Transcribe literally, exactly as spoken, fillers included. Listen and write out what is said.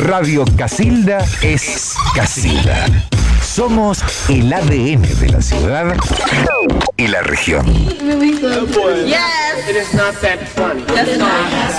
Radio Casilda es Casilda. Somos el A D N de la ciudad y la región. Yes. It is not that funny. That's not.